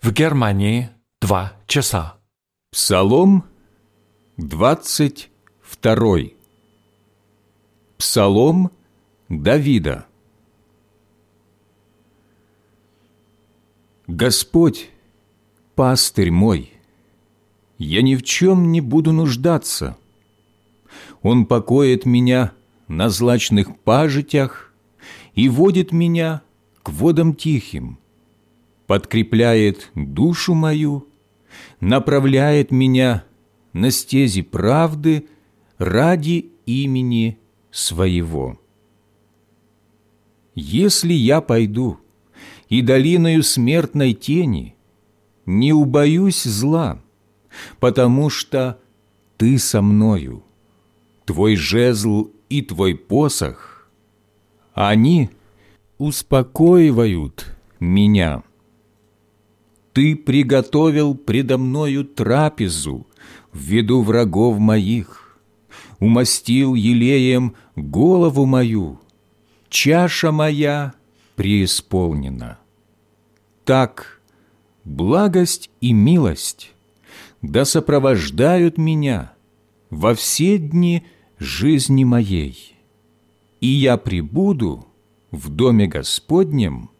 В Германии 2 часа. Псалом 22. Псалом Давида. Господь, пастырь мой, я ни в чем не буду нуждаться. Он покоит меня на злачных пажитях и водит меня к водам тихим, подкрепляет душу мою, направляет меня на стези правды ради имени Своего. Если я пойду и долиною смертной тени, не убоюсь зла, потому что Ты со мною, Твой жезл и Твой посох, они успокоивают меня. Ты приготовил предо мною трапезу в виду врагов моих, умастил елеем голову мою, чаша моя преисполнена. Так благость и милость да сопровождают меня во все дни жизни моей, и я пребуду в доме Господнем